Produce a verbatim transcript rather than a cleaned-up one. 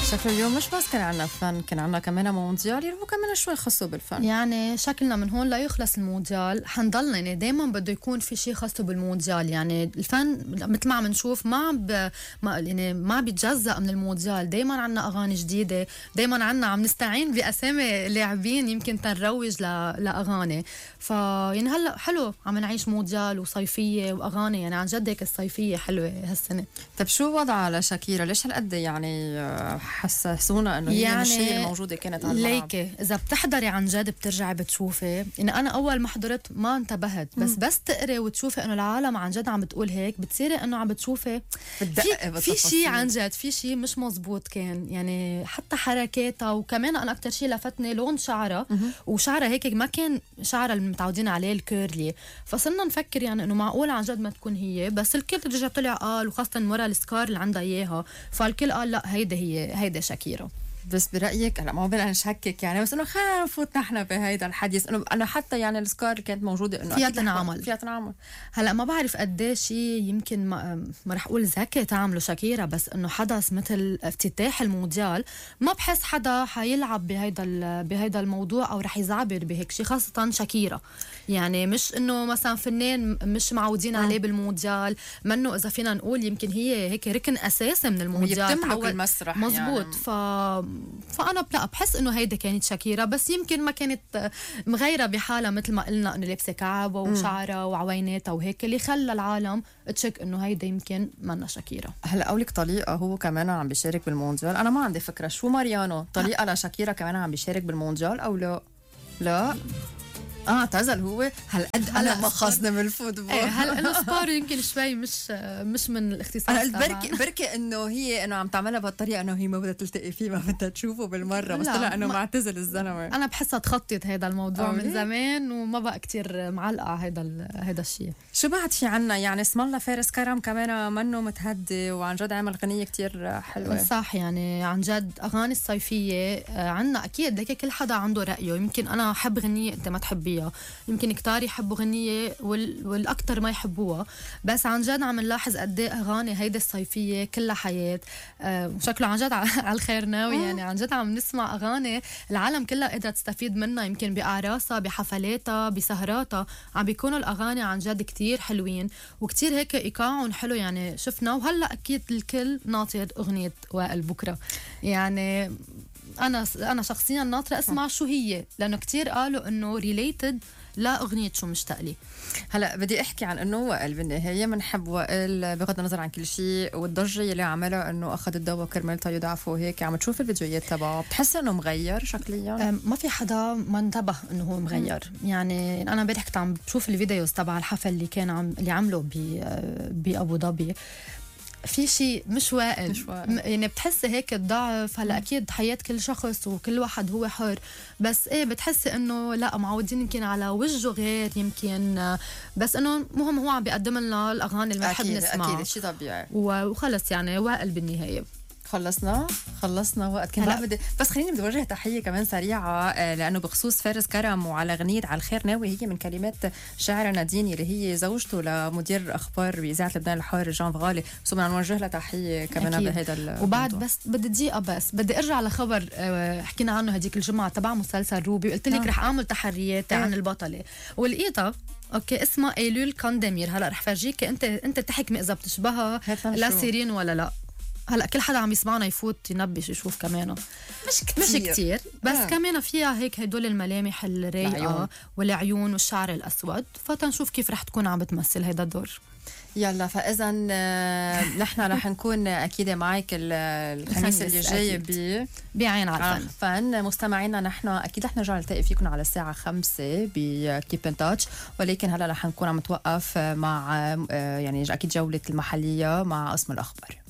شكله اليوم مش بس كان عنا فن، كان عنا كمان مونديال يلهو كمان شوي خاصه بالفن. يعني شكلنا من هون لا يخلص المونديال، حنضلنا يعني دايما بده يكون في شيء خاصه بالمونديال. يعني الفن مثل ما عم نشوف ما ب... ما يعني ما بيتجزأ من المونديال، دايما عنا اغاني جديده، دايما عنا عم نستعين باسامي لاعبين يمكن تنروج ل... لاغاني. ف يعني هلا حلو عم نعيش مونديال وصيفيه واغاني، يعني عن جد هيك الصيفيه حلوه هالسنه. طيب شو وضعها لشاكيرا؟ ليش هالقد يعني حسسونا انه يعني هي مش هي الموجوده كانت على الملعب؟ ليكي اذا بتحضري عن جد بترجعي بتشوفي. يعني انا اول ما حضرت ما انتبهت، بس مم. بس تقري وتشوفي انه العالم عن جد عم بتقول هيك، بتصيري انه عم بتشوفي في, في شيء عن جد، في شيء مش مزبوط كان. يعني حتى حركاتها، وكمان انا اكثر شيء لفتني لون شعرها، وشعرها هيك ما كان شعرها اللي متعودين عليه الكيرلي. فصرنا نفكر يعني انه معقول عن جد ما تكون هي، بس الكل رجع طلع قال، وخاصه ورا السكار اللي عندها اياها، فالكل قال لا هيدا هي هيدا شاكيرا. بس برأيك هلا ما بدنا نشكك يعني، بس انه خلينا نفوت نحن بهيدا الحديث، انه انا حتى يعني السكار اللي كانت موجوده انه فيها تنعمل فيها تنعمل. هلا ما بعرف قديش شيء يمكن ما, ما رح اقول ذكي تعمله شاكيرا، بس انه حدث مثل افتتاح المونديال ما بحس حدا حيلعب بهيدا بهيدا الموضوع او رح يزعبر بهيك شيء، خاصه شاكيرا. يعني مش انه مثلا فنان مش معودين م. عليه بالمونديال، منه اذا فينا نقول يمكن هي هيك ركن اساسي من المونديال، بتملك المسرح مزبوط يعني. ف فانا لا بحس انه هيدا كانت شاكيرا، بس يمكن ما كانت مغيره بحالها مثل ما قلنا انه لابسه كعب وشعرها وعويناتها وهيك، اللي خلى العالم تشك انه هيدا يمكن منا شاكيرا. هلا قولك طليقه هو كمان عم بيشارك بالمونديال، انا ما عندي فكره شو ماريانو طليقه لشاكيرا كمان عم بيشارك بالمونديال او لا؟ لا اه اعتزل هو. هالقد انا ما خاصني من الفوتبول. ايه هلا انه سبار يمكن شوي مش مش من الاختصاص. انا قلت بركي بركي انه هي انه عم تعملها بهالطريقه، انه هي ما بدها تلتقي فيه، ما بدها تشوفه بالمره، بس طلع انه معتزل الزلمه. انا بحسها تخطط هذا الموضوع من زمان، وما بقى كتير معلقه هذا هذا الشيء. شو بعد في عنا؟ يعني اسم الله فارس كرم كمان منه متهدي، وعن جد عمل غنيه كتير حلوه. صح، يعني عن جد اغاني الصيفيه عنا اكيد لك كل حدا عنده رايه. يمكن انا احب غنيه انت ما تحبيها، يمكن كتار يحبوا غنية وال... والأكتر ما يحبوها، بس عن جد عم نلاحظ قد ايه أغاني هيدا الصيفية كلها حياة. آه شكله عن جد على الخير ناوي. يعني عن جد عم نسمع أغاني العالم كلها قدرت تستفيد منها، يمكن بأعراسها بحفلاتها بسهراتها عم بيكونوا الأغاني عن جد كتير حلوين وكتير هيك إيقاعهم حلو. يعني شفنا، وهلأ أكيد الكل ناطر أغنية وائل بكرة. يعني أنا أنا شخصيا ناطرة أسمع شو هي، لأنه كتير قالوا إنه ريليتد لا أغنية شو مشتاق لي. هلا بدي احكي عن انه وائل بالنهايه بنحب وائل بغض النظر عن كل شيء، والضجه اللي عملها انه اخذ الدواء كرمال يضعفوا هيك. عم تشوف الفيديوهات تبعه بتحس انه مغير شكليا؟ ما في حدا ما انتبه انه هو مغير. يعني انا امبارح كنت عم بشوف الفيديوز تبع الحفل اللي كان عم اللي عمله بابو ظبي، في شيء مش وائل. مش وائل. يعني بتحسي هيك الضعف. هلا اكيد حياة كل شخص وكل واحد هو حر، بس ايه بتحسي انه لا معودين يمكن على وجهه غير يمكن، بس انه مهم هو عم بيقدم لنا الاغاني اللي بنحب نسمعها. اكيد شيء طبيعي. وخلص يعني وائل بالنهايه. خلصنا خلصنا وقت كان بدي، بس خليني بدي اوجه تحيه كمان سريعه لانه بخصوص فارس كرم وعلى غنيه على الخير ناوي، هي من كلمات شاعره نادين اللي هي زوجته لمدير اخبار باذاعه لبنان الحار جان فغالي، سو بدنا نوجه لها تحيه كمان بهذا الموضوع. وبعد بس بدي دقيقه، بس بدي ارجع لخبر حكينا عنه هديك الجمعه تبع مسلسل روبي، قلت لك رح اعمل تحريات عن البطله ولقيتها اوكي اسمها ايلول كاندمير. هلا رح فرجيك انت انت تحكمي اذا بتشبهها لسيرين ولا لا. هلا كل حدا عم يسمعنا يفوت ينبش يشوف كمان مش كتير مش كتير بس آه. كمان فيها هيك هدول الملامح الرايقه والعيون والشعر الاسود، فتنشوف كيف رح تكون عم بتمثل هيدا الدور. يلا فاذا نحن رح نكون اكيد معك الخميس اللي جاي ب بعين على الفن. فن مستمعينا، نحن اكيد رح نرجع نلتقي فيكم على الساعه خمسة بكيب ان تاتش، ولكن هلا رح نكون عم نتوقف مع يعني اكيد جوله المحليه مع قسم الاخبار.